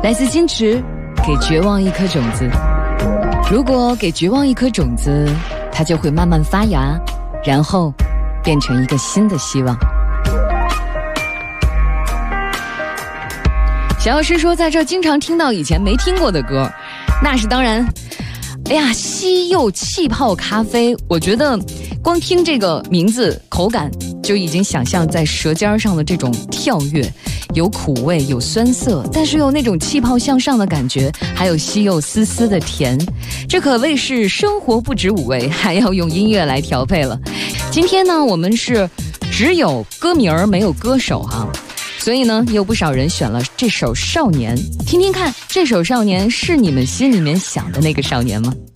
来自金池，给绝望一颗种子。如果给绝望一颗种子，它就会慢慢发芽，然后变成一个新的希望。小药师说在这经常听到以前没听过的歌，那是当然。哎呀，西柚气泡咖啡，我觉得光听这个名字口感就已经想象在舌尖上的这种跳跃，有苦味有酸涩，但是有那种气泡向上的感觉，还有西柚丝丝的甜，这可谓是生活不止五味，还要用音乐来调配了。今天呢，我们是只有歌名儿没有歌手哈，所以呢，也有不少人选了这首《少年》，听听看，这首《少年》是你们心里面想的那个少年吗？